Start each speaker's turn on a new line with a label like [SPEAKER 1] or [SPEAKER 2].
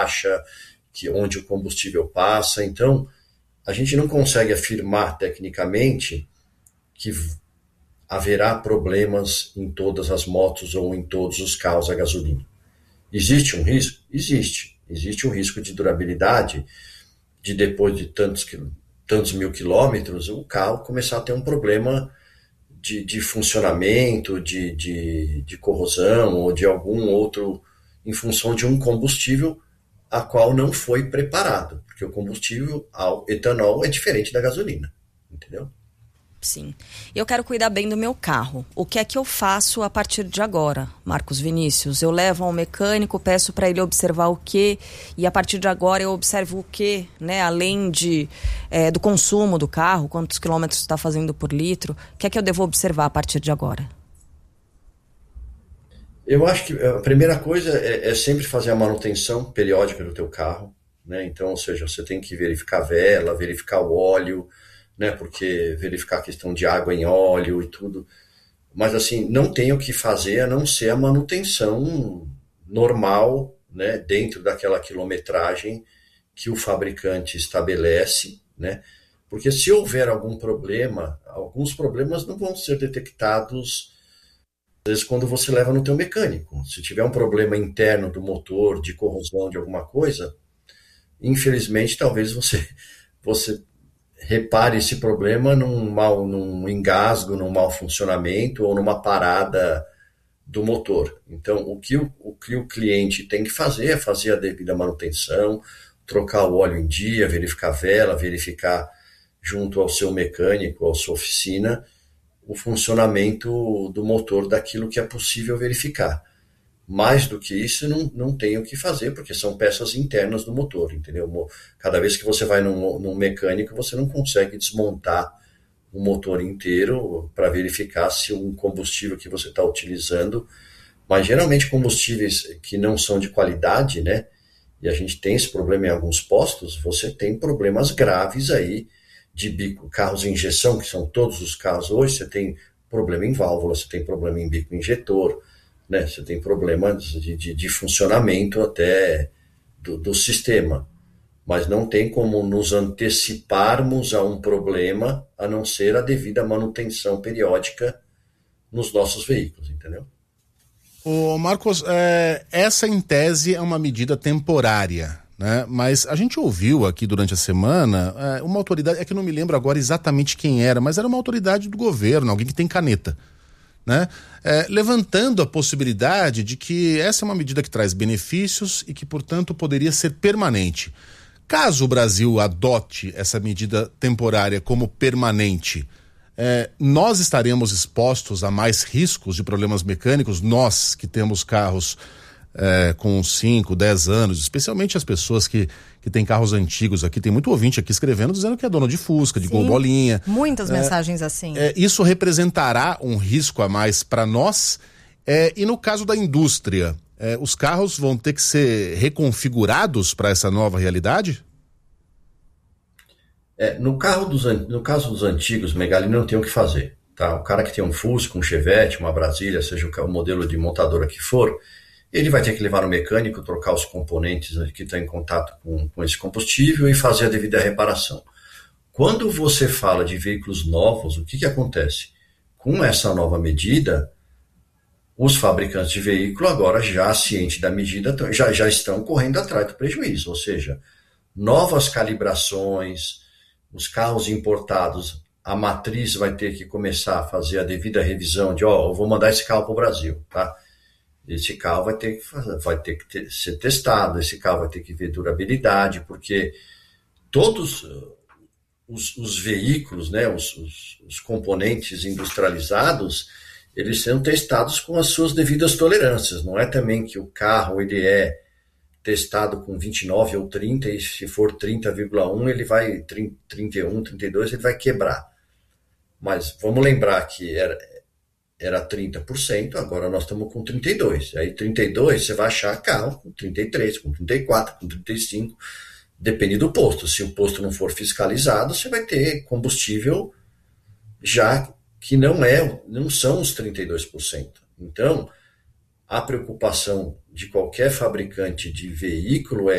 [SPEAKER 1] faixa onde o combustível passa. Então, a gente não consegue afirmar tecnicamente que haverá problemas em todas as motos ou em todos os carros a gasolina. Existe um risco? Existe. Existe um risco de durabilidade, de depois de tantos mil quilômetros, o carro começar a ter um problema de funcionamento, de corrosão ou de algum outro, em função de um combustível a qual não foi preparado, porque o combustível ao etanol é diferente da gasolina, entendeu?
[SPEAKER 2] Sim. Eu quero cuidar bem do meu carro. O que é que eu faço a partir de agora, Marcos Vinícius? Eu levo ao mecânico, peço para ele observar o quê? E a partir de agora eu observo o quê, né? Além do consumo do carro, quantos quilômetros está fazendo por litro. O que é que eu devo observar a partir de agora?
[SPEAKER 1] Eu acho que a primeira coisa é sempre fazer a manutenção periódica do teu carro, né? Então, ou seja, você tem que verificar a vela, verificar o óleo, né? Porque verificar a questão de água em óleo e tudo. Mas assim, não tem o que fazer a não ser a manutenção normal, né? Dentro daquela quilometragem que o fabricante estabelece, né? Porque se houver algum problema, alguns problemas não vão ser detectados às vezes quando você leva no teu mecânico. Se tiver um problema interno do motor, de corrosão, de alguma coisa, infelizmente talvez você repare esse problema num engasgo, num mau funcionamento ou numa parada do motor. Então, o que o cliente tem que fazer é fazer a devida manutenção, trocar o óleo em dia, verificar a vela, verificar junto ao seu mecânico, à sua oficina, o funcionamento do motor daquilo que é possível verificar. Mais do que isso, não tem o que fazer, porque são peças internas do motor, entendeu? Cada vez que você vai num mecânico, você não consegue desmontar o motor inteiro para verificar se um combustível que você está utilizando, mas geralmente combustíveis que não são de qualidade, né? E a gente tem esse problema em alguns postos, você tem problemas graves aí de carros em injeção, que são todos os carros hoje, você tem problema em válvula, você tem problema em bico injetor, né? Você tem problemas de funcionamento até do sistema, mas não tem como nos anteciparmos a um problema a não ser a devida manutenção periódica nos nossos veículos, entendeu?
[SPEAKER 3] Ô Marcos, essa em tese é uma medida temporária, né? Mas a gente ouviu aqui durante a semana uma autoridade, é que eu não me lembro agora exatamente quem era, mas era uma autoridade do governo, alguém que tem caneta, né? Levantando a possibilidade de que essa é uma medida que traz benefícios e que, portanto, poderia ser permanente. Caso o Brasil adote essa medida temporária como permanente, nós estaremos expostos a mais riscos de problemas mecânicos, nós que temos carros com 5, 10 anos, especialmente as pessoas que têm carros antigos aqui. Tem muito ouvinte aqui escrevendo dizendo que é dono de Fusca, de Gol Bolinha.
[SPEAKER 2] Muitas mensagens assim.
[SPEAKER 3] Isso representará um risco a mais para nós? E no caso da indústria, os carros vão ter que ser reconfigurados para essa nova realidade?
[SPEAKER 1] No caso dos antigos, Megali, não tem o que fazer. Tá? O cara que tem um Fusca, um Chevette, uma Brasília, seja o modelo de montadora que for, ele vai ter que levar no mecânico, trocar os componentes que estão em contato com esse combustível e fazer a devida reparação. Quando você fala de veículos novos, o que acontece? Com essa nova medida, os fabricantes de veículo agora, já cientes da medida, já estão correndo atrás do prejuízo, ou seja, novas calibrações, os carros importados, a matriz vai ter que começar a fazer a devida revisão de, eu vou mandar esse carro para o Brasil, tá? Esse carro vai ter que ser testado, esse carro vai ter que ver durabilidade, porque todos os veículos, né, os componentes industrializados, eles são testados com as suas devidas tolerâncias. Não é também que o carro ele é testado com 29 ou 30, e se for 30,1, ele vai 31, 32, ele vai quebrar. Mas vamos lembrar que era 30%, agora nós estamos com 32%. Aí 32% você vai achar carro com 33%, com 34%, com 35%, depende do posto. Se o posto não for fiscalizado, você vai ter combustível já que não são os 32%. Então, a preocupação de qualquer fabricante de veículo é